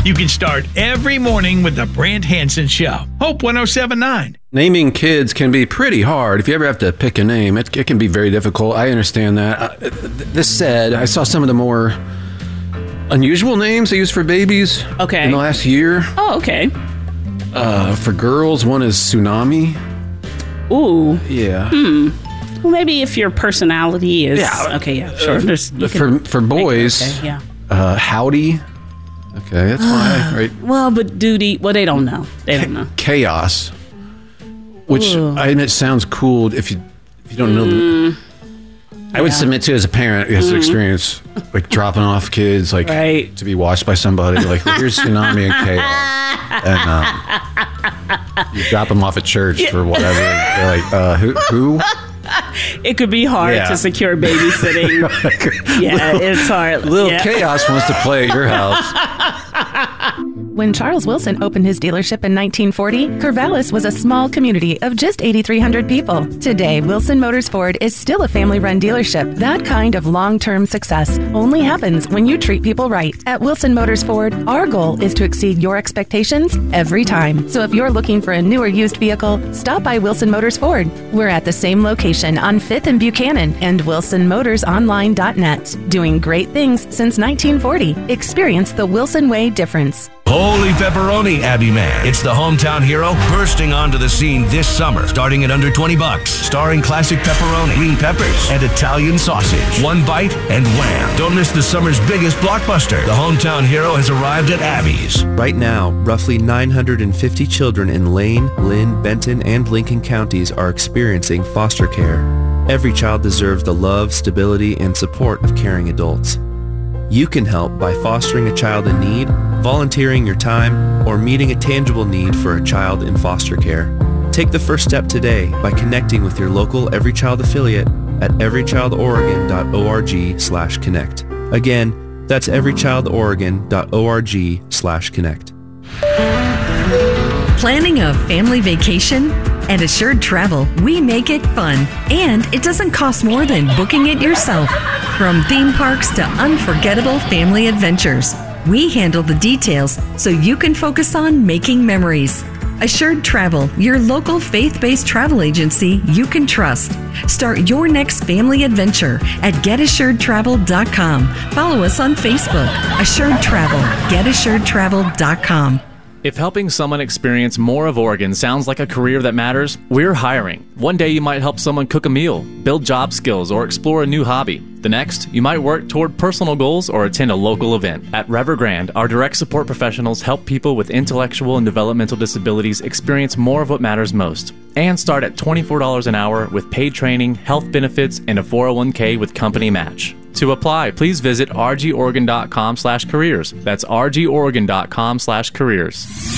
You can start every morning with the Brant Hansen Show. Hope 107.9. Naming kids can be pretty hard. If you ever have to pick a name, it can be very difficult. I understand that. This said, I saw some of the more unusual names they use for babies in the last year. Oh, okay. For girls, one is Tsunami. Ooh. Yeah. Well, maybe if your personality is... Yeah. Okay, yeah, sure. For boys, Howdy. Okay, that's fine, right? Well, but Duty... Well, they don't know. They don't know. Chaos. Which, it sounds cool if you don't know... I would submit to as a parent who has experience like dropping off kids to be watched by somebody like here's Tsunami and Chaos and you drop them off at church for whatever. They're like who? It could be hard to secure babysitting. It's hard. Little Chaos wants to play at your house. When Charles Wilson opened his dealership in 1940, Corvallis was a small community of just 8,300 people. Today, Wilson Motors Ford is still a family-run dealership. That kind of long-term success only happens when you treat people right. At Wilson Motors Ford, our goal is to exceed your expectations every time. So if you're looking for a new or used vehicle, stop by Wilson Motors Ford. We're at the same location on 5th and Buchanan and WilsonMotorsOnline.net. Doing great things since 1940. Experience the Wilson Way difference. Holy pepperoni, Abbey Man. It's the hometown hero bursting onto the scene this summer, starting at under $20. Starring classic pepperoni, green peppers, and Italian sausage. One bite and wham. Don't miss the summer's biggest blockbuster. The hometown hero has arrived at Abbey's. Right now, roughly 950 children in Lane, Lynn, Benton, and Lincoln counties are experiencing foster care. Every child deserves the love, stability, and support of caring adults. You can help by fostering a child in need, volunteering your time, or meeting a tangible need for a child in foster care. Take the first step today by connecting with your local Every Child affiliate at everychildoregon.org/connect. Again, that's everychildoregon.org/connect. Planning a family vacation? At Assured Travel, we make it fun, and it doesn't cost more than booking it yourself. From theme parks to unforgettable family adventures, we handle the details so you can focus on making memories. Assured Travel, your local faith-based travel agency you can trust. Start your next family adventure at GetAssuredTravel.com. Follow us on Facebook. Assured Travel. GetAssuredTravel.com. If helping someone experience more of Oregon sounds like a career that matters, we're hiring. One day you might help someone cook a meal, build job skills, or explore a new hobby. The next, you might work toward personal goals or attend a local event. At Evergrande, our direct support professionals help people with intellectual and developmental disabilities experience more of what matters most. And start at $24 an hour with paid training, health benefits, and a 401k with company match. To apply, please visit rgoregon.com/careers. That's rgoregon.com/careers.